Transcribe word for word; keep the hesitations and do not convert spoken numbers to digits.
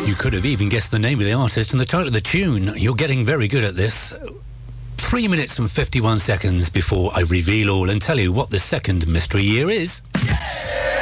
You could have even guessed the name of the artist and the title of the tune. You're getting very good at this. Three minutes and fifty-one seconds before I reveal all and tell you what the second mystery year is.